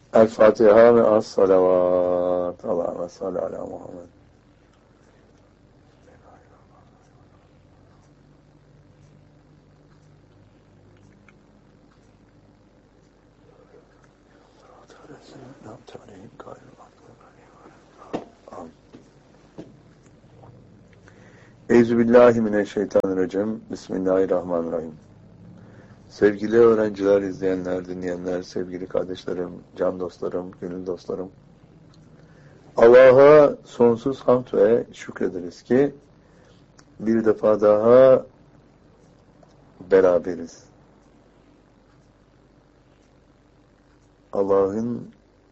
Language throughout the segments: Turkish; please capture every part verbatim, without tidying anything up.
El Fatiha ve as salavat. Allahümme salli ala Muhammed. Euzubillahimineşşeytanirracim. Bismillahirrahmanirrahim. Sevgili öğrenciler, izleyenler, dinleyenler, sevgili kardeşlerim, can dostlarım, gönül dostlarım. Allah'a sonsuz hamd ve şükrederiz ki bir defa daha beraberiz. Allah'ın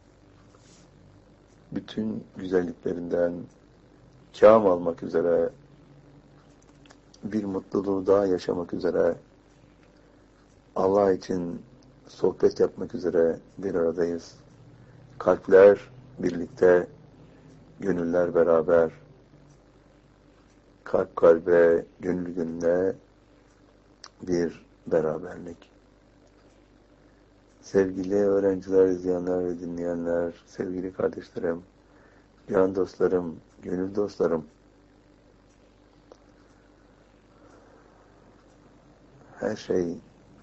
bütün güzelliklerinden kâm almak üzere, bir mutluluğu daha yaşamak üzere, Allah için sohbet yapmak üzere bir aradayız. Kalpler birlikte, gönüller beraber, kalp kalbe, gönül gönüle bir beraberlik. Sevgili öğrenciler, izleyenler ve dinleyenler, sevgili kardeşlerim, can dostlarım, gönül dostlarım, her şey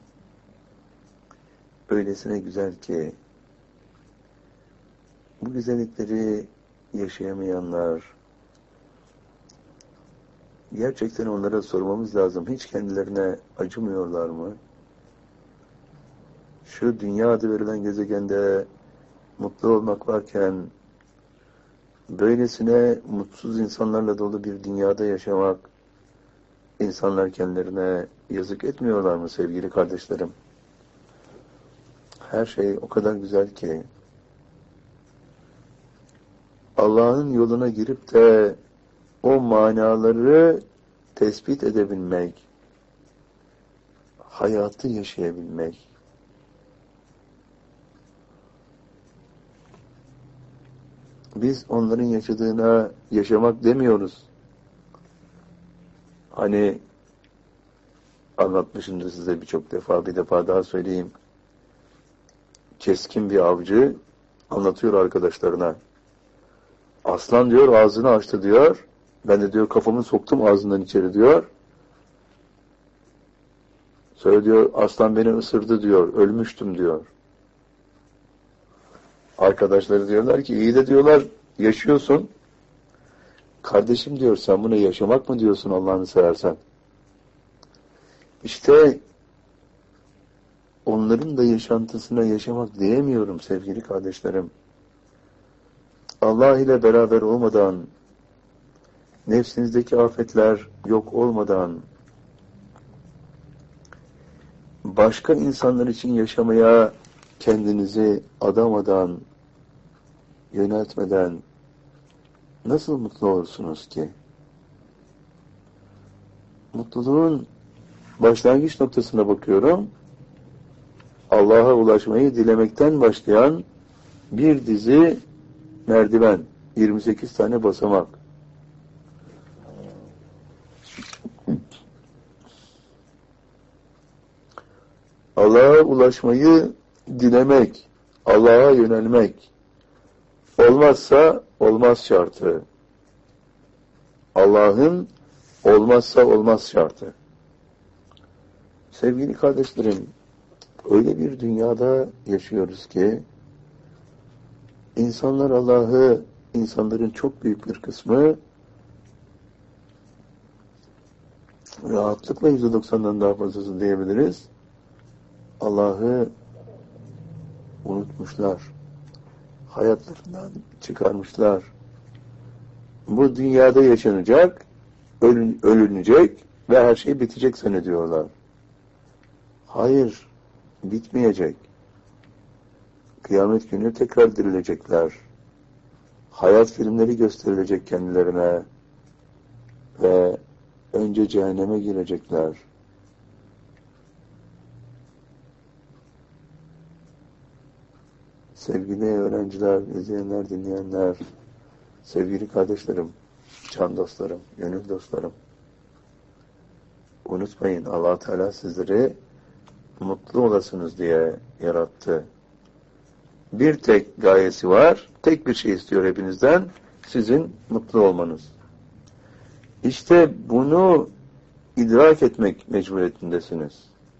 öylesine güzel ki bu güzellikleri yaşayamayanlar, gerçekten onlara sormamız lazım. Hiç kendilerine acımıyorlar mı? Şu dünya adı verilen gezegende mutlu olmak varken böylesine mutsuz insanlarla dolu bir dünyada yaşamak, insanlar kendilerine yazık etmiyorlar mı sevgili kardeşlerim? Her şey o kadar güzel ki Allah'ın yoluna girip de o manaları tespit edebilmek, hayatı yaşayabilmek, biz onların yaşadığına yaşamak demiyoruz. Hani anlatmışımdır size birçok defa, bir defa daha söyleyeyim. Keskin bir avcı anlatıyor arkadaşlarına. Aslan diyor ağzını açtı diyor. Ben de diyor kafamı soktum ağzından içeri diyor. Sonra diyor aslan beni ısırdı diyor. Ölmüştüm diyor. Arkadaşları diyorlar ki iyi de diyorlar yaşıyorsun. Kardeşim diyor sen bunu yaşamak mı diyorsun Allah'ını seversen? İşte onların da yaşantısına yaşamak diyemiyorum sevgili kardeşlerim. Allah ile beraber olmadan, nefsinizdeki afetler yok olmadan, başka insanlar için yaşamaya kendinizi adamadan, yöneltmeden nasıl mutlu olursunuz ki? Mutluluğun başlangıç noktasına bakıyorum. Allah'a ulaşmayı dilemekten başlayan bir dizi merdiven, yirmi sekiz tane basamak. Allah'a ulaşmayı dilemek, Allah'a yönelmek, olmazsa olmaz şartı. Allah'ın olmazsa olmaz şartı. Sevgili kardeşlerim, öyle bir dünyada yaşıyoruz ki, insanlar Allah'ı, insanların çok büyük bir kısmı, rahatlıkla yüzde doksandan daha fazlası diyebiliriz, Allah'ı unutmuşlar. Hayatlarından çıkarmışlar. Bu dünyada yaşanacak, ölün, ölünecek ve her şey bitecek zannediyorlar. Hayır, bitmeyecek. Kıyamet günü tekrar dirilecekler. Hayat filmleri gösterilecek kendilerine ve önce cehenneme girecekler. Sevgili öğrenciler, izleyenler, dinleyenler, sevgili kardeşlerim, can dostlarım, gönül dostlarım, unutmayın Allah Teala sizleri mutlu olasınız diye yarattı. bir tek gayesi var, tek bir şey istiyor hepinizden, sizin mutlu olmanız. İşte bunu idrak etmek mecburiyetindesiniz.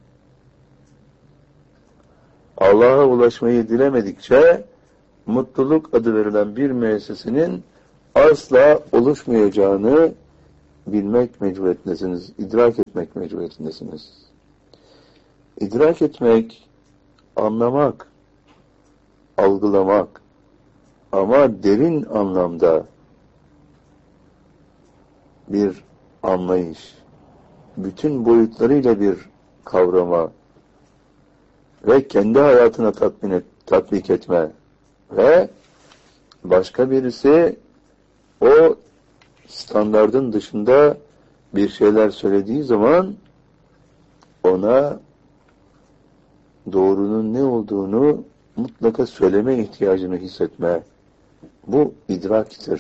Allah'a ulaşmayı dilemedikçe, mutluluk adı verilen bir müessesenin asla oluşmayacağını bilmek mecburiyetindesiniz, idrak etmek mecburiyetindesiniz. İdrak etmek, anlamak, algılamak ama derin anlamda bir anlayış, bütün boyutlarıyla bir kavrama ve kendi hayatına tatmin et, tatbik etme ve başka birisi o standardın dışında bir şeyler söylediği zaman ona doğrunun ne olduğunu mutlaka söyleme ihtiyacını hissetme. Bu idraktir.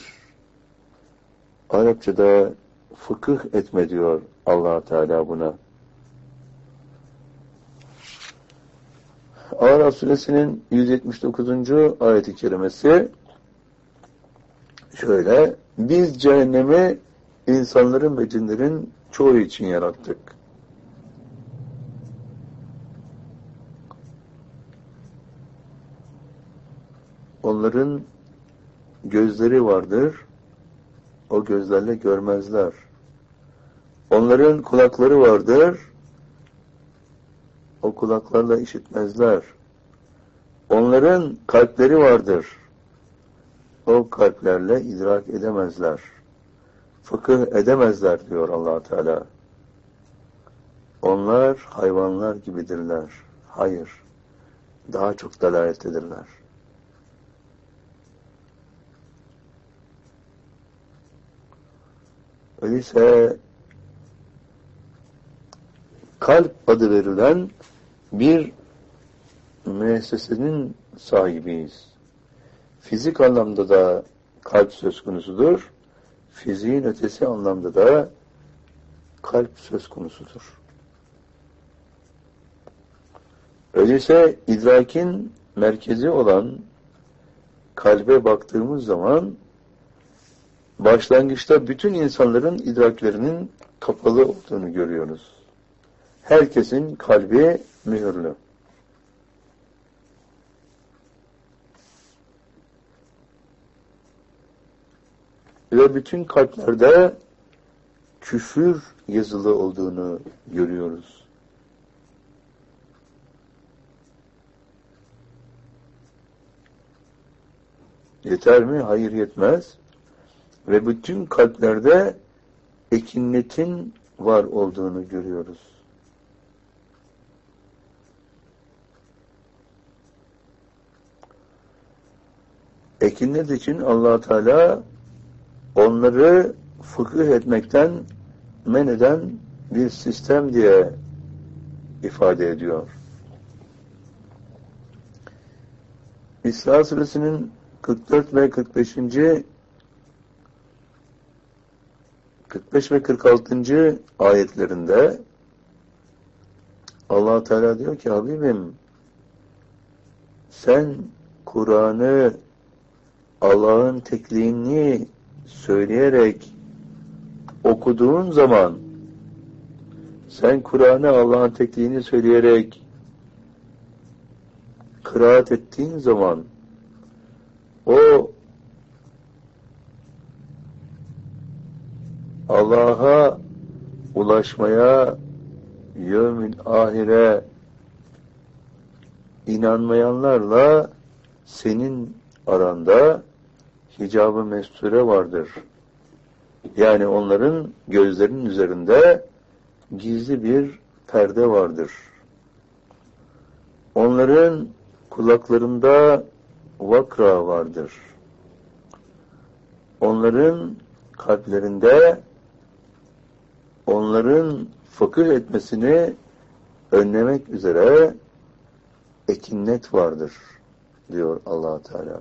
Arapçada fıkıh etme diyor Allah Teala buna. Araf suresinin yüz yetmiş dokuzuncu ayet-i kerimesi şöyle: biz cehennemi insanların ve cinlerin çoğu için yarattık. Onların gözleri vardır, o gözlerle görmezler. Onların kulakları vardır, o kulaklarla işitmezler. Onların kalpleri vardır, o kalplerle idrak edemezler. Fıkıh edemezler diyor Allah Teala. Onlar hayvanlar gibidirler. Hayır, daha çok dalalettedirler. Öyleyse kalp adı verilen bir müessesenin sahibiyiz. Fizik anlamda da kalp söz konusudur. Fiziğin ötesi anlamda da kalp söz konusudur. Öyleyse idrakin merkezi olan kalbe baktığımız zaman başlangıçta bütün insanların idraklerinin kapalı olduğunu görüyoruz. Herkesin kalbi mühürlü. Ve bütün kalplerde küfür yazılı olduğunu görüyoruz. Yeter mi? Hayır, yetmez. Ve bütün kalplerde ekinnetin var olduğunu görüyoruz. Ekinnet için Allah Teala onları fıkıh etmekten men eden bir sistem diye ifade ediyor. İsra suresinin kırk dört ve kırk beşinci kırk beş ve kırk altıncı ayetlerinde Allah Teala diyor ki, Habibim sen Kur'an'ı Allah'ın tekliğini söyleyerek okuduğun zaman, sen Kur'an'ı Allah'ın tekliğini söyleyerek kıraat ettiğin zaman o Allah'a ulaşmaya, yevmil ahire inanmayanlarla senin aranda hicab-ı mesture vardır. Yani onların gözlerinin üzerinde gizli bir perde vardır. Onların kulaklarında vakra vardır. Onların kalplerinde onların fıkıh etmesini önlemek üzere ekinnet vardır diyor Allah Teala.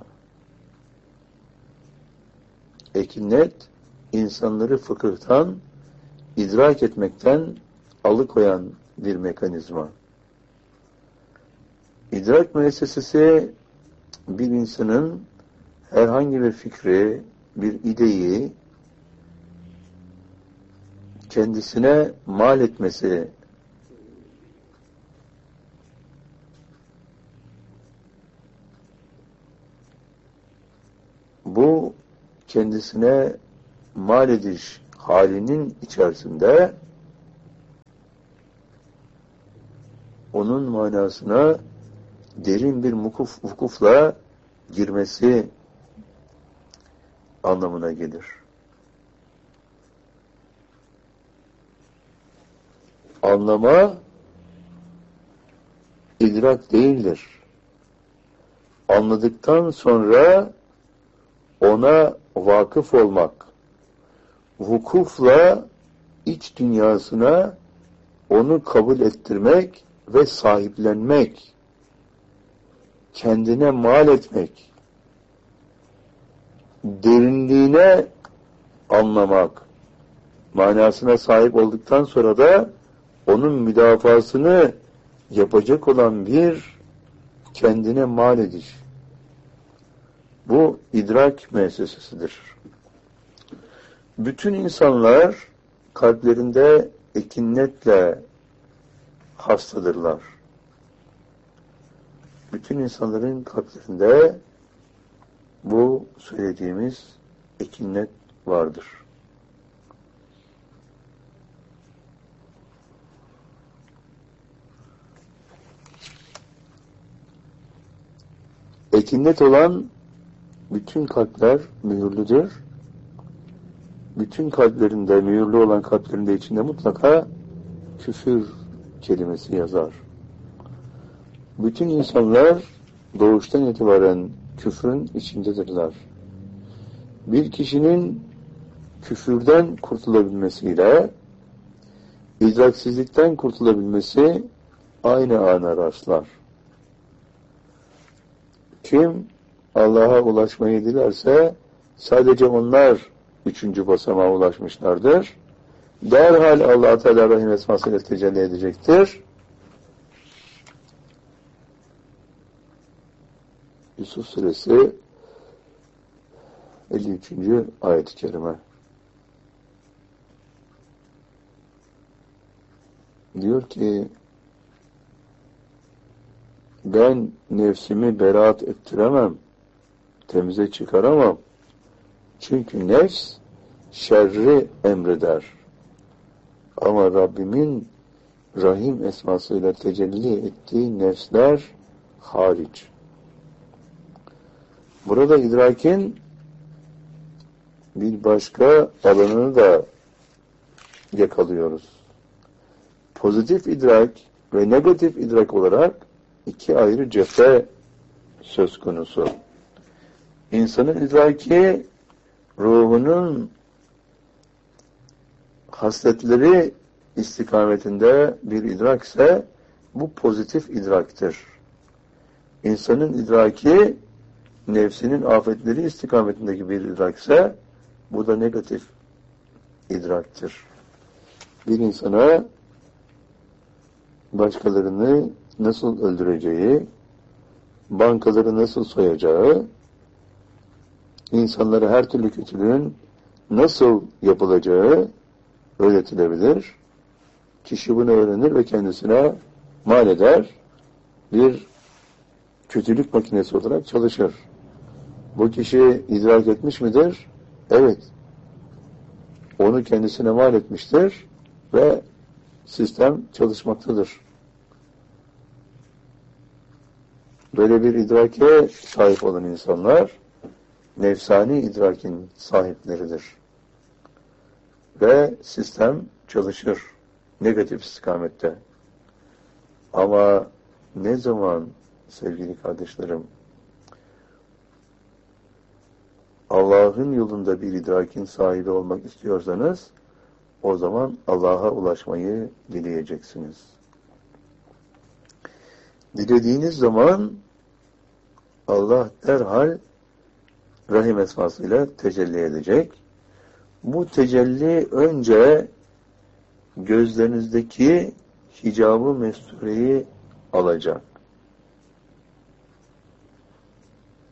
Ekinnet insanları fıkıhtan, idrak etmekten alıkoyan bir mekanizma. İdrak müessesesi bir insanın herhangi bir fikri, bir ideyi kendisine mal etmesi, bu kendisine mal ediş halinin içerisinde onun manasına derin bir vukuf, vukufla girmesi anlamına gelir. Anlama idrak değildir. Anladıktan sonra ona vakıf olmak, vukufla iç dünyasına onu kabul ettirmek ve sahiplenmek, kendine mal etmek, derinliğine anlamak, manasına sahip olduktan sonra da onun müdafasını yapacak olan bir kendine mal ediş. Bu idrak müessesesidir. Bütün insanlar kalplerinde ekinnetle hastadırlar. Bütün insanların kalplerinde bu söylediğimiz ekinnet vardır. Ekinnet olan bütün kalpler mühürlüdür. Bütün kalplerinde, mühürlü olan kalplerinde içinde mutlaka küfür kelimesi yazar. Bütün insanlar doğuştan itibaren küfrün içindedirler. Bir kişinin küfürden kurtulabilmesiyle idraksizlikten kurtulabilmesi aynı ana rastlar. Kim Allah'a ulaşmayı dilerse sadece onlar üçüncü basamağa ulaşmışlardır. Derhal Allah-u Teala rahim esmasıyla tecelli edecektir. Yusuf Suresi elli üçüncü ayet-i kerime. Diyor ki ben nefsimi beraat ettiremem, temize çıkaramam. Çünkü nefs şerri emreder. Ama Rabbimin rahim esmasıyla tecelli ettiği nefsler hariç. Burada idrakin bir başka alanını da yakalıyoruz. Pozitif idrak ve negatif idrak olarak iki ayrı cephe söz konusu. İnsanın idraki ruhunun hasletleri istikametinde bir idrakse bu pozitif idraktır. İnsanın idraki nefsinin afetleri istikametindeki bir idrakse bu da negatif idraktır. Bir insana başkalarını nasıl öldüreceği, bankaları nasıl soyacağı, insanlara her türlü kötülüğün nasıl yapılacağı öğretilebilir. Kişi bunu öğrenir ve kendisine mal eder. Bir kötülük makinesi olarak çalışır. Bu kişi idrak etmiş midir? Evet. Onu kendisine mal etmiştir ve sistem çalışmaktadır. Böyle bir idrake sahip olan insanlar nefsani idrakin sahipleridir. Ve sistem çalışır negatif istikamette. Ama ne zaman sevgili kardeşlerim Allah'ın yolunda bir idrakin sahibi olmak istiyorsanız o zaman Allah'a ulaşmayı dileyeceksiniz. Dilediğiniz zaman Allah derhal rahim esmasıyla tecelli edecek. Bu tecelli önce gözlerinizdeki hicab-ı mestureyi alacak.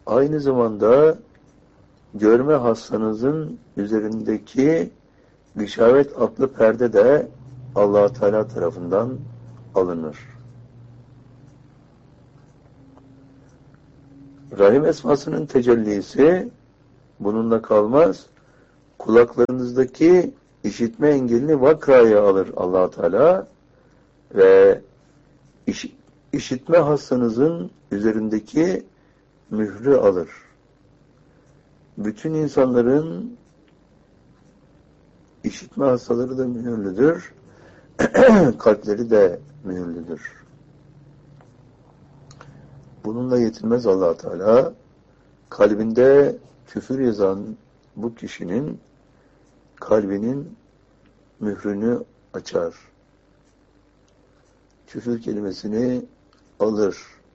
aynı zamanda görme hastanızın üzerindeki gışavet adlı perde de Allah Teala tarafından alınır. Rahim esmasının tecellisi bununla kalmaz. Kulaklarınızdaki işitme engelini vakraya alır Allah Teala ve iş, işitme hastanızın üzerindeki mührü alır. Bütün insanların işitme hastaları da mühürlüdür. Kalpleri de mühürlüdür. Bununla yetinmez Allah Teala. Kalbinde küfür yazan bu kişinin kalbinin mührünü açar. Küfür kelimesini alır.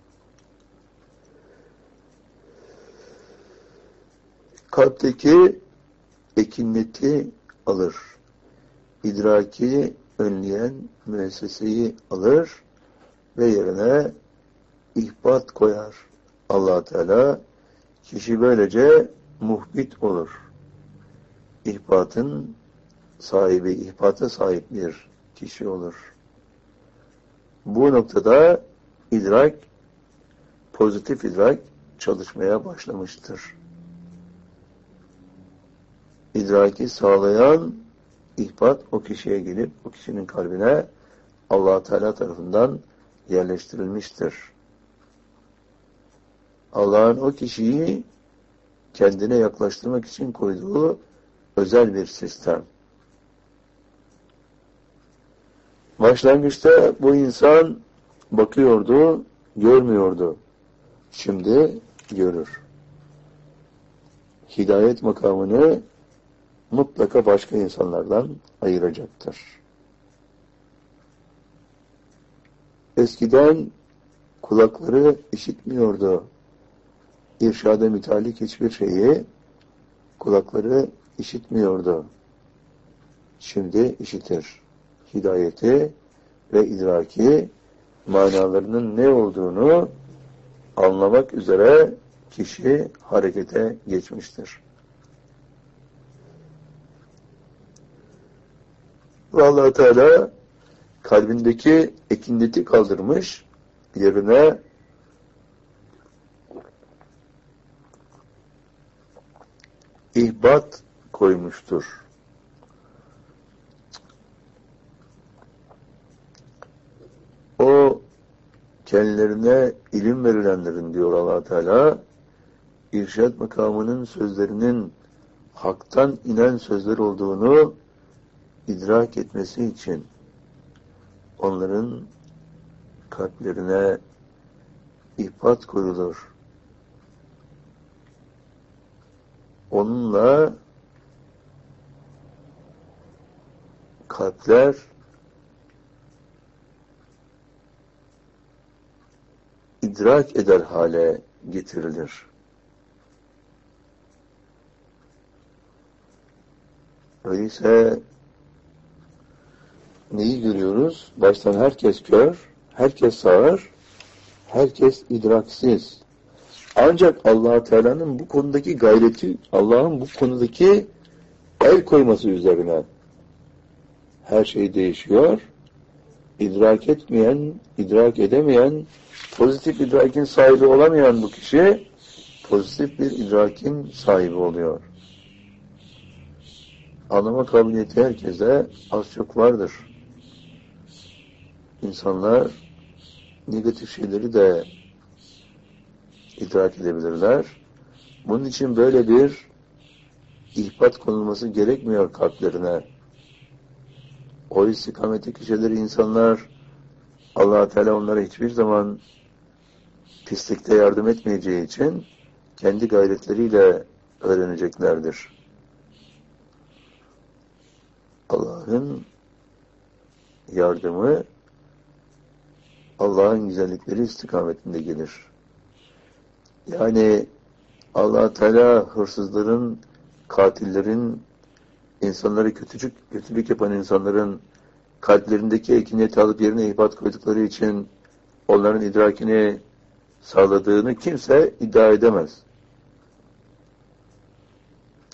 Kalpteki ekinleti alır. İdraki önleyen müesseseyi alır ve yerine ihbat koyar. Allah Teala kişi böylece muhbit olur. İhbatın sahibi, ihbata sahip bir kişi olur. Bu noktada idrak, pozitif idrak çalışmaya başlamıştır. İdraki sağlayan ihbat o kişiye gelip o kişinin kalbine Allah Teala tarafından yerleştirilmiştir. Allah'ın o kişiyi kendine yaklaştırmak için koyduğu özel bir sistem. Başlangıçta bu insan bakıyordu, görmüyordu. Şimdi görür. Hidayet makamını mutlaka başka insanlardan ayıracaktır. Eskiden kulakları işitmiyordu. İrşada mütalik hiçbir şeyi kulakları işitmiyordu. Şimdi işitir. Hidayeti ve idraki manalarının ne olduğunu anlamak üzere kişi harekete geçmiştir. Ve Allah Teala kalbindeki ekinleti kaldırmış, yerine ihbat koymuştur. O kendilerine ilim verilenlerin diyor Allah Teala, irşad makamının sözlerinin haktan inen sözler olduğunu idrak etmesi için onların kalplerine ihbat koyulur. Onunla kalpler idrak eder hale getirilir. Öyleyse neyi görüyoruz? Baştan herkes kör, herkes sağır, herkes idraksiz. Ancak Allah Teala'nın bu konudaki gayreti, Allah'ın bu konudaki el koyması üzerine her şey değişiyor. İdrak etmeyen, idrak edemeyen, pozitif idrakin sahibi olamayan bu kişi pozitif bir idrakin sahibi oluyor. Anlama kabiliyeti herkese az çok vardır. İnsanlar negatif şeyleri de idrak edebilirler. Bunun için böyle bir ihbat konulması gerekmiyor kalplerine. O istikametteki şeyleri insanlar, Allah Teala onlara hiçbir zaman pislikte yardım etmeyeceği için kendi gayretleriyle öğreneceklerdir. Allah'ın yardımı Allah'ın güzellikleri istikametinde gelir. Yani Allah Teala hırsızların, katillerin, insanları kötücük, kötülük yapan insanların kalplerindeki ekiniyeti alıp yerine ihbat koydukları için onların idrakini sağladığını kimse iddia edemez.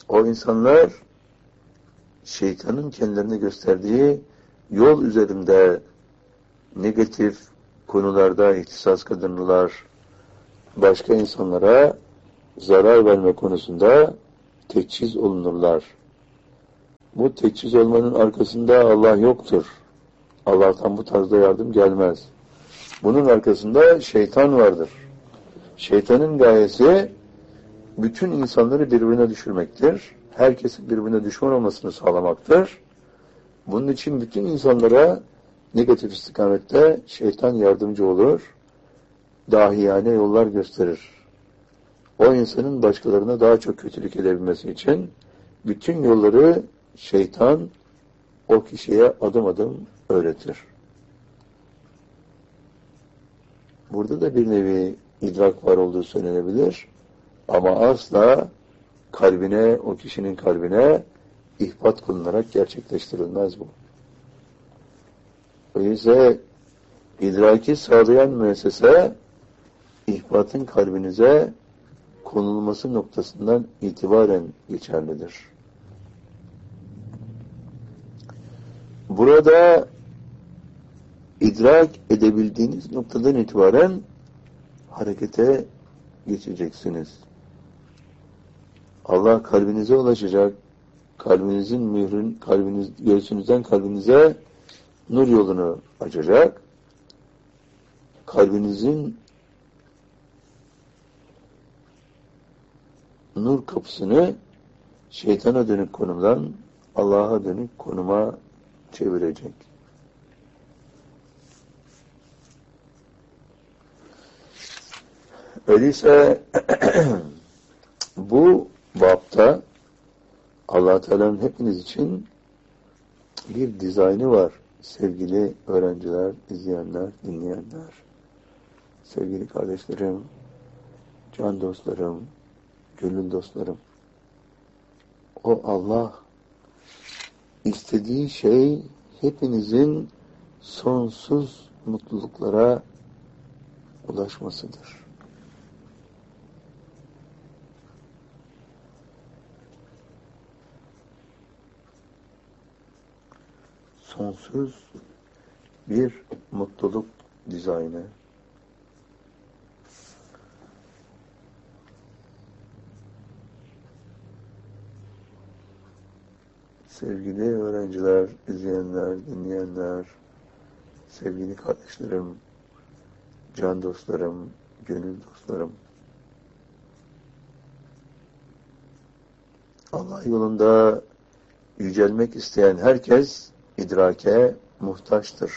O insanlar şeytanın kendilerine gösterdiği yol üzerinde negatif konularda ihtisas kazanırlar. Başka insanlara zarar verme konusunda teçhiz olunurlar. Bu teçhiz olmanın arkasında Allah yoktur. Allah'tan bu tarzda yardım gelmez. Bunun arkasında şeytan vardır. Şeytanın gayesi bütün insanları birbirine düşürmektir. Herkesin birbirine düşman olmasını sağlamaktır. Bunun için bütün insanlara negatif istikamette şeytan yardımcı olur. Dahiyane yollar gösterir. O insanın başkalarına daha çok kötülük edebilmesi için bütün yolları şeytan o kişiye adım adım öğretir. Burada da bir nevi idrak var olduğu söylenebilir. Ama asla kalbine, o kişinin kalbine ihbat kılınarak gerçekleştirilmez bu. Öyleyse idraki sağlayan müessese ihbatın kalbinize konulması noktasından itibaren geçerlidir. Burada idrak edebildiğiniz noktadan itibaren harekete geçeceksiniz. Allah kalbinize ulaşacak, kalbinizin mührün, kalbiniz, göğsünüzden kalbinize nur yolunu açacak, kalbinizin nur kapısını şeytana dönük konumdan Allah'a dönük konuma çevirecek. Öyleyse bu bapta Allah Teala'nın hepiniz için bir dizaynı var. Sevgili öğrenciler, izleyenler, dinleyenler, sevgili kardeşlerim, can dostlarım, gönül dostlarım. O Allah istediği şey hepinizin sonsuz mutluluklara ulaşmasıdır. Sonsuz bir mutluluk dizaynı. Sevgili öğrenciler, izleyenler, dinleyenler, sevgili kardeşlerim, can dostlarım, gönül dostlarım. Allah yolunda yücelmek isteyen herkes idrake muhtaçtır.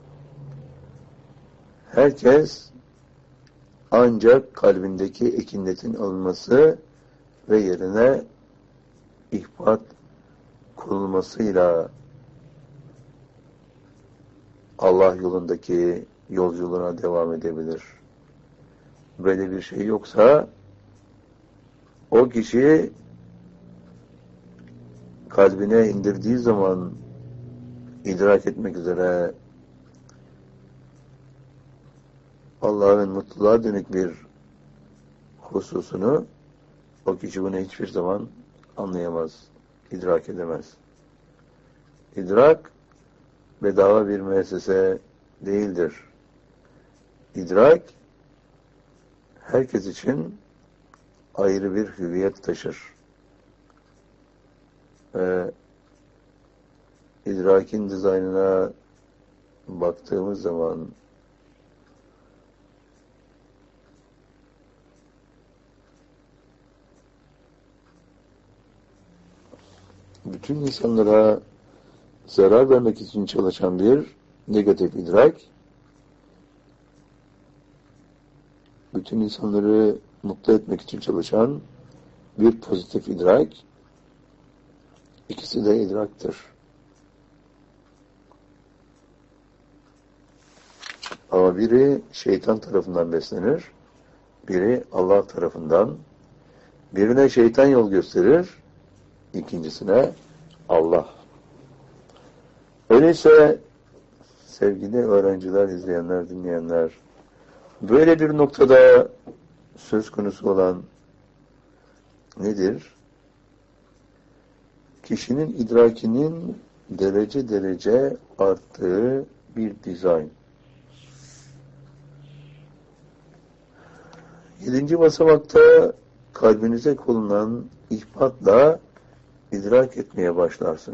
Herkes ancak kalbindeki ekinetin alınması ve yerine ihbat kurulmasıyla Allah yolundaki yolculuğuna devam edebilir. Böyle bir şey yoksa o kişi kalbine indirdiği zaman idrak etmek üzere Allah'ın mutluluğa dönük bir hususunu o kişi bunu hiçbir zaman anlayamaz, idrak edemez. İdrak bedava bir müessese değildir. İdrak herkes için ayrı bir hüviyet taşır. Ve idrakin dizaynına baktığımız zaman bütün insanlara zarar vermek için çalışan bir negatif idrak, bütün insanları mutlu etmek için çalışan bir pozitif idrak, ikisi de idraktır. Ama biri şeytan tarafından beslenir, biri Allah tarafından. Birine şeytan yol gösterir, ikincisine Allah. Öyleyse sevgili öğrenciler, izleyenler, dinleyenler, böyle bir noktada söz konusu olan nedir? kişinin idrakinin derece derece arttığı bir dizayn. Yedinci basamakta kalbinize konulan ihbatla idrak etmeye başlarsınız.